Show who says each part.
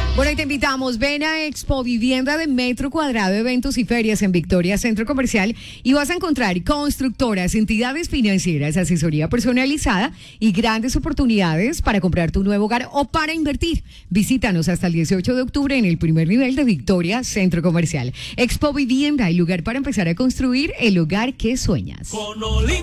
Speaker 1: Bueno, y te invitamos, ven a Expo Vivienda de Metro Cuadrado, eventos y ferias en Victoria Centro Comercial y vas a encontrar constructoras, entidades financieras, asesoría personalizada y grandes oportunidades para comprar tu nuevo hogar o para invertir. Visítanos hasta el 18 de octubre en el primer nivel de Victoria Centro Comercial. Expo Vivienda, el lugar para empezar a construir el hogar que sueñas.